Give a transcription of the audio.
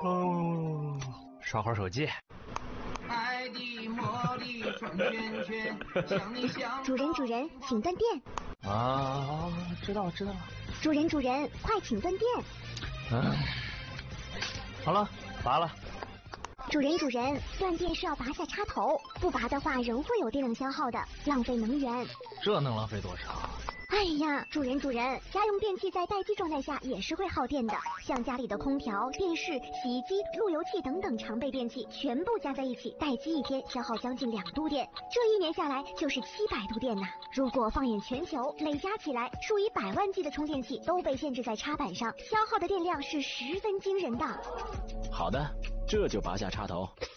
哦，刷会儿手机。 爱的魔力转圈圈，想你想。 主人，请断电。 啊，知道了。 主人，快请断电。 好了，拔了。 主人，断电是要拔下插头，不拔的话仍会有电量消耗的，浪费能源。 这能浪费多少？ 哎呀，主人，家用电器在待机状态下也是会耗电的，像家里的空调、电视、洗衣机、路由器等等常备电器，全部加在一起，待机一天消耗将近2度电，这1年下来就是700度电呐。如果放眼全球，累加起来，数以百万计的充电器都被限制在插板上，消耗的电量是十分惊人的。 好的，这就拔下插头。